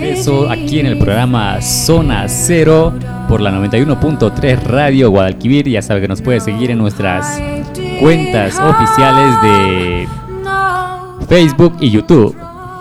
regreso aquí en el programa Zona Cero por la 91.3 Radio Guadalquivir. Ya sabe que nos puede seguir en nuestras cuentas oficiales de Facebook y YouTube.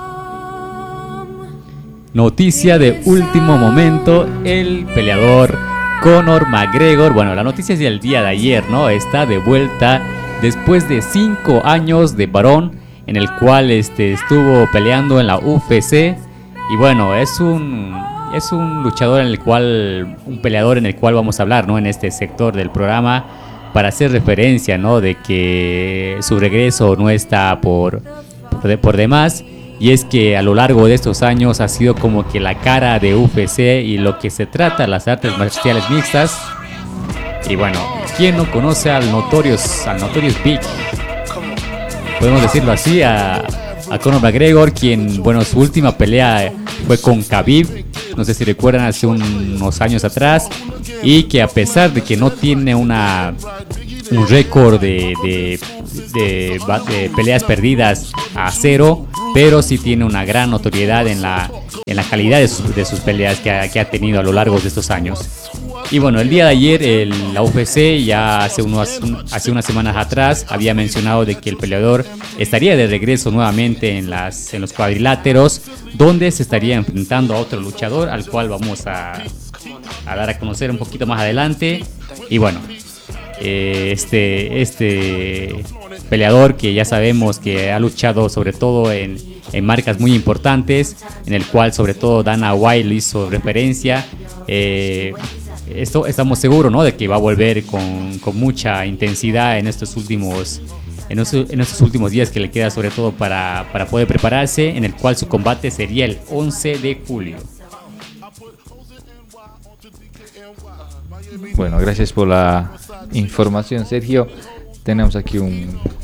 Noticia de último momento: el peleador Conor McGregor, bueno, la noticia es del día de ayer, ¿no? Está de vuelta después de 5 años de parón en el cual estuvo peleando en la UFC. Y bueno, es un luchador un peleador en el cual vamos a hablar, ¿no? En este sector del programa, para hacer referencia, ¿no? De que su regreso no está por demás. Y es que a lo largo de estos años ha sido como que la cara de UFC y lo que se trata las artes marciales mixtas. Y bueno, ¿quién no conoce al Notorious Big? Podemos decirlo así, a Conor McGregor, quien, bueno, su última pelea fue con Khabib, no sé si recuerdan, hace unos años atrás, y que a pesar de que no tiene un récord de peleas perdidas a 0, pero sí tiene una gran notoriedad en la calidad de sus peleas que ha tenido a lo largo de estos años. Y bueno, el día de ayer la UFC, ya hace unas semanas atrás, había mencionado de que el peleador estaría de regreso nuevamente en los cuadriláteros, donde se estaría enfrentando a otro luchador, al cual vamos a dar a conocer un poquito más adelante. Y bueno, este peleador que ya sabemos que ha luchado sobre todo en marcas muy importantes, en el cual sobre todo Dana White le hizo referencia. Estamos seguros, ¿no?, de que va a volver con mucha intensidad en estos últimos días que le queda, sobre todo para poder prepararse, en el cual su combate sería el 11 de julio. Bueno, gracias por la información, Sergio. Tenemos aquí